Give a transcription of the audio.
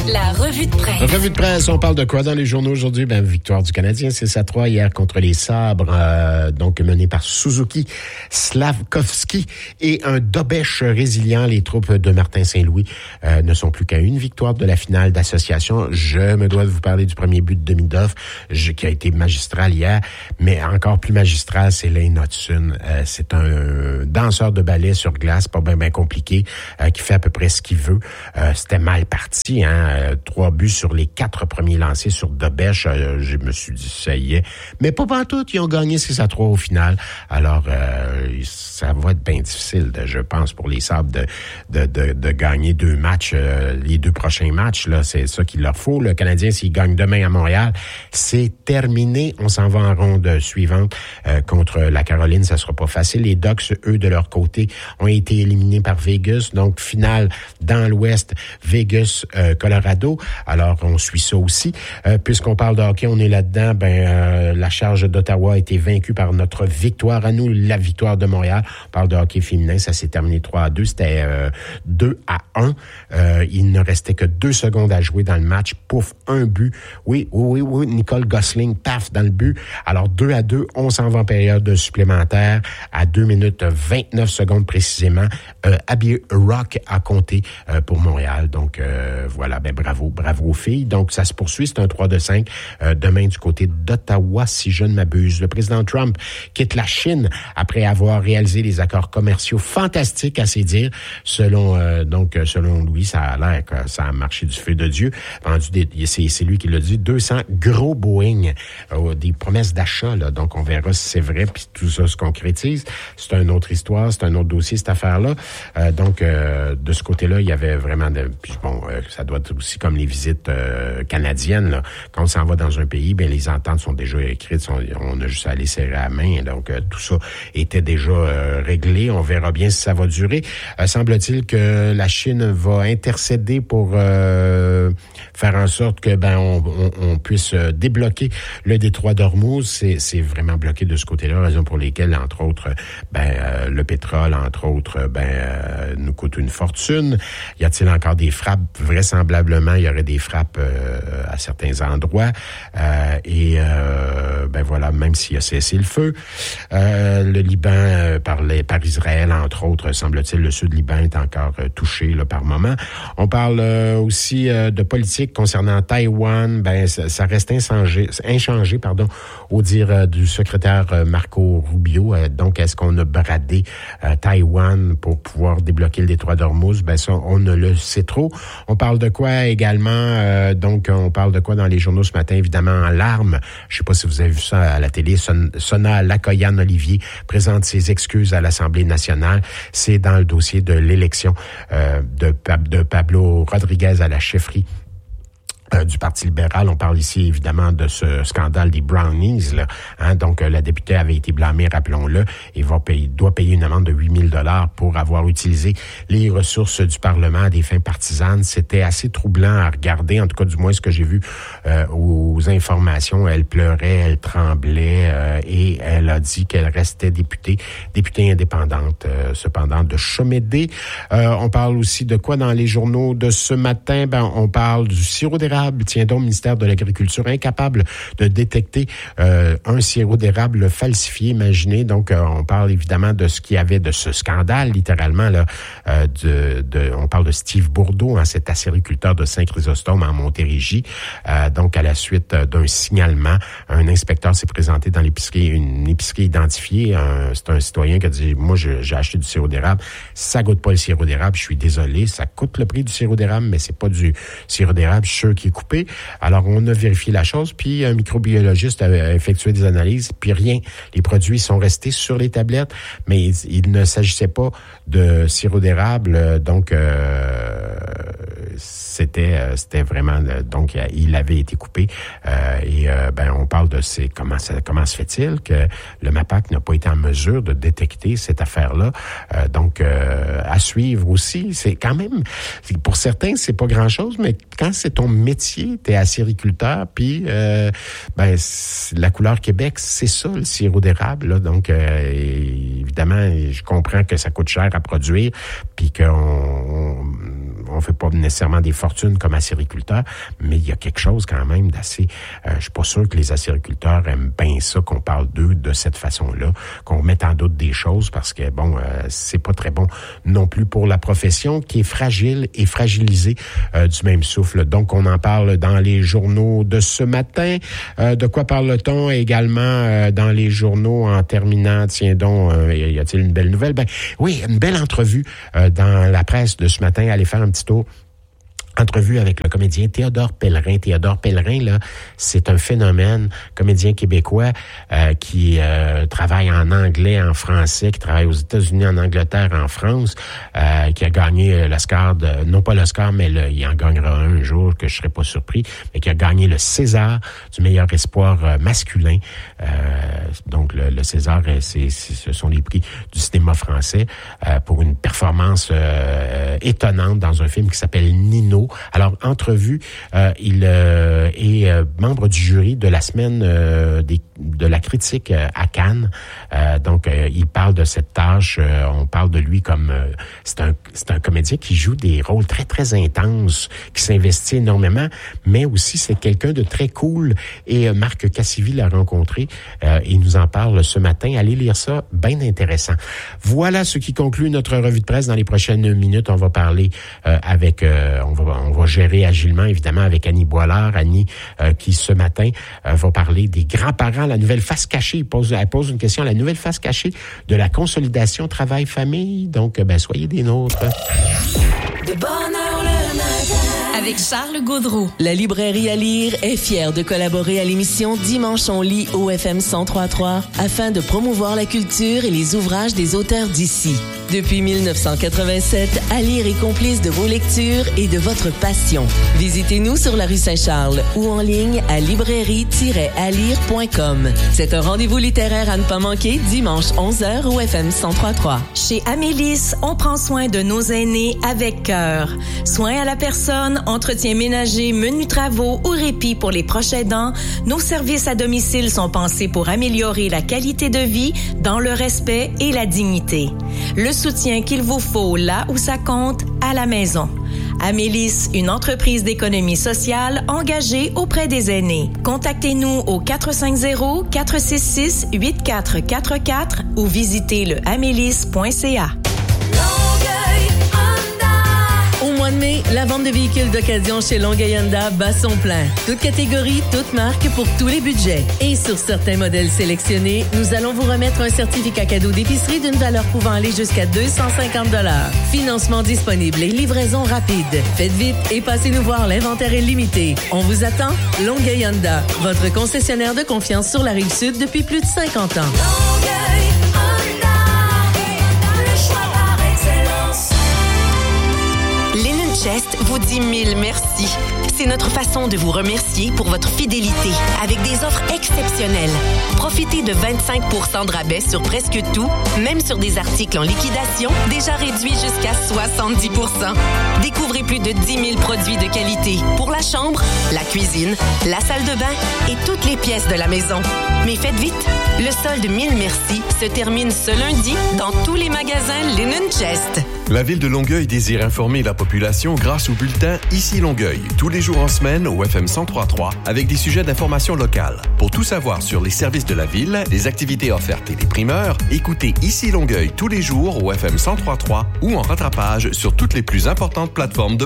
La revue de presse. Revue de presse, on parle de quoi dans les journaux aujourd'hui? Victoire du Canadien, 6-3 hier contre les Sabres, donc mené par Suzuki, Slavkovski et un Dobèche résilient. Les troupes de Martin Saint-Louis ne sont plus qu'à une victoire de la finale d'association. Je me dois de vous parler du premier but de Demidov, qui a été magistral hier, mais encore plus magistral, c'est Lane Hudson. C'est un danseur de ballet sur glace, pas bien compliqué, qui fait à peu près ce qu'il veut. C'était mal parti, 3 buts sur les 4 premiers lancés sur Dobèche. Je me suis dit, ça y est. Mais pas pantoute, ils ont gagné 6-3 au final. Alors, ça va être bien difficile, je pense, pour les Sabres de gagner 2 matchs, les 2 prochains matchs. Là, c'est ça qu'il leur faut. Le Canadien, s'il gagne demain à Montréal, c'est terminé. On s'en va en ronde suivante contre la Caroline. Ça sera pas facile. Les Ducks, eux, de leur côté, ont été éliminés par Vegas. Donc, finale dans l'Ouest, Vegas, Colorado. Alors, on suit ça aussi. Puisqu'on parle de hockey, on est là-dedans. La Charge d'Ottawa a été vaincue par notre victoire à nous, la victoire de Montréal. On parle de hockey féminin, ça s'est terminé 3-2. C'était 2-1. Il ne restait que 2 secondes à jouer dans le match. Pouf, un but. Oui. Nicole Gosling, paf, dans le but. Alors, 2-2. On s'en va en période supplémentaire. À 2 minutes 29 secondes précisément. Abby Rock a compté pour Montréal. Donc, voilà, bravo aux filles. Donc, ça se poursuit. C'est un 3-5 demain du côté d'Ottawa, si je ne m'abuse. Le président Trump quitte la Chine après avoir réalisé des accords commerciaux fantastiques, à ses dires. Selon lui, ça a l'air que ça a marché du feu de Dieu. C'est lui qui l'a dit, 200 gros Boeing, des promesses d'achat, là. Donc, on verra si c'est vrai, puis tout ça se concrétise. C'est une autre histoire, c'est un autre dossier, cette affaire-là. De ce côté-là, il y avait vraiment ça doit être aussi comme les visites canadiennes, là. Quand on s'en va dans un pays, les ententes sont déjà écrites, on a juste à aller serrer la main. Donc, tout ça était déjà réglé. On verra bien si ça va durer. Semble-t-il que la Chine va intercéder pour faire en sorte que on puisse débloquer le détroit d'Ormuz. C'est vraiment bloqué de ce côté-là, raison pour lesquelles, entre autres, le pétrole, entre autres, nous coûte une fortune. Y a-t-il encore des frappes? Vraisemblablement, il y aurait des frappes à certains endroits. Voilà, même s'il a cessé le feu. Le Liban, par Israël, entre autres, semble-t-il, le sud Liban est encore touché là, par moment. On parle aussi de politique concernant Taïwan. Ça reste inchangé, au dire du secrétaire Marco Rubio. Donc, est-ce qu'on a bradé Taïwan pour pouvoir débloquer le détroit d'Ormuz? Ça, on ne le sait trop. On parle de quoi également? On parle de quoi dans les journaux ce matin? Évidemment, en larmes. Je sais pas si vous avez vu ça à la télé. Sona Lacoyan-Olivier présente ses excuses à l'Assemblée nationale. C'est dans le dossier de l'élection de Pablo Rodriguez à la chefferie du Parti libéral. On parle ici, évidemment, de ce scandale des brownies, là. Donc, la députée avait été blâmée, rappelons-le, et doit payer une amende de 8 000 $ pour avoir utilisé les ressources du Parlement à des fins partisanes. C'était assez troublant à regarder, en tout cas, du moins, ce que j'ai vu aux informations. Elle pleurait, elle tremblait, et elle a dit qu'elle restait députée indépendante, cependant, de Chomédé. On parle aussi de quoi dans les journaux de ce matin? On parle du sirop d'érable. Tiens donc, le ministère de l'Agriculture incapable de détecter un sirop d'érable falsifié, imaginez. Donc, on parle évidemment de ce qu'il y avait de ce scandale, littéralement, là. On parle de Steve Bourdeau, cet acériculteur de Saint-Chrysostome en Montérégie. Donc, à la suite d'un signalement, un inspecteur s'est présenté dans une épicerie identifiée. C'est un citoyen qui a dit, moi, j'ai acheté du sirop d'érable. Ça goûte pas le sirop d'érable. Je suis désolé. Ça coûte le prix du sirop d'érable, mais c'est pas du sirop d'érable. Je suis sûr qu'il est coupé. Alors, on a vérifié la chose, puis un microbiologiste a effectué des analyses, puis rien. Les produits sont restés sur les tablettes, mais il ne s'agissait pas de sirop d'érable, donc c'était vraiment, donc il avait été coupé. On parle de comment se fait-il que le MAPAC n'a pas été en mesure de détecter cette affaire-là. À suivre aussi, c'est quand même, pour certains, c'est pas grand-chose, mais quand c'est ton métier, t'es acériculteur, puis la couleur Québec, c'est ça, le sirop d'érable, là. Donc, évidemment, je comprends que ça coûte cher à produire, puis qu'on on fait pas nécessairement des fortunes comme acériculteurs, mais il y a quelque chose quand même d'assez... je suis pas sûr que les acériculteurs aiment bien ça, qu'on parle d'eux de cette façon-là, qu'on remette en doute des choses, parce que, c'est pas très bon non plus pour la profession qui est fragile et fragilisée du même souffle. Donc, on en parle dans les journaux de ce matin. De quoi parle-t-on également dans les journaux en terminant? Tiens donc, y a-t-il une belle nouvelle? Oui, une belle entrevue dans la presse de ce matin. Allez faire un petit tour. Entrevue avec le comédien Théodore Pellerin. Théodore Pellerin, là, c'est un phénomène, comédien québécois qui travaille en anglais, en français, qui travaille aux États-Unis, en Angleterre, en France, qui a gagné l'Oscar, non pas l'Oscar, mais il en gagnera un jour, que je serais pas surpris, mais qui a gagné le César du meilleur espoir masculin. Donc, le César, ce sont les prix du cinéma français pour une performance étonnante dans un film qui s'appelle Nino. Alors, entrevue, il est membre du jury de la semaine de la critique à Cannes. Donc, il parle de cette tâche. On parle de lui comme... c'est un comédien qui joue des rôles très, très intenses, qui s'investit énormément, mais aussi c'est quelqu'un de très cool. Et Marc Cassivi l'a rencontré. Il nous en parle ce matin. Allez lire ça, bien intéressant. Voilà ce qui conclut notre revue de presse. Dans les prochaines minutes, on va parler avec... On va gérer agilement, évidemment, avec Annie Boilard. Annie, qui, ce matin, va parler des grands-parents, la nouvelle face cachée. Elle pose une question, la nouvelle face cachée de la consolidation travail-famille. Donc, soyez des nôtres. De bonne heure le matin. Avec Charles Gaudreault. La librairie à lire est fière de collaborer à l'émission Dimanche on lit au FM 103.3 afin de promouvoir la culture et les ouvrages des auteurs d'ici. Depuis 1987, à lire est complice de vos lectures et de votre passion. Visitez-nous sur la rue Saint-Charles ou en ligne à librairie-alire.com. C'est un rendez-vous littéraire à ne pas manquer dimanche 11h au FM 103.3. Chez Amélis, on prend soin de nos aînés avec cœur. Soins à la personne, entretien ménager, menus travaux ou répit pour les proches aidants, nos services à domicile sont pensés pour améliorer la qualité de vie dans le respect et la dignité. Le soutien qu'il vous faut là où ça compte, à la maison. Amélis, une entreprise d'économie sociale engagée auprès des aînés. Contactez-nous au 450-466-8444 ou visitez le amélis.ca. Au mois de mai, la vente de véhicules d'occasion chez Longueuil Honda bat son plein. Toutes catégories, toutes marques pour tous les budgets. Et sur certains modèles sélectionnés, nous allons vous remettre un certificat cadeau d'épicerie d'une valeur pouvant aller jusqu'à 250 $. Financement disponible et livraison rapide. Faites vite et passez nous voir, l'inventaire est limité. On vous attend, Longueuil Honda, votre concessionnaire de confiance sur la Rive-Sud depuis plus de 50 ans. Longueuil Honda, le choix par excellence. Linen Chest vous dit 1000 merci. C'est notre façon de vous remercier pour votre fidélité avec des offres exceptionnelles. Profitez de 25% de rabais sur presque tout, même sur des articles en liquidation déjà réduits jusqu'à 70%. Découvrez plus de 10 000 produits de qualité pour la chambre, la cuisine, la salle de bain et toutes les pièces de la maison. Mais faites vite, le solde 1000 merci se termine ce lundi dans tous les magasins Linen Chest. La ville de Longueuil désire informer la population grâce au bulletin Ici Longueuil, tous les jours en semaine au FM 103.3 avec des sujets d'information locale. Pour tout savoir sur les services de la ville, les activités offertes et les primeurs, écoutez Ici Longueuil tous les jours au FM 103.3 ou en rattrapage sur toutes les plus importantes plateformes de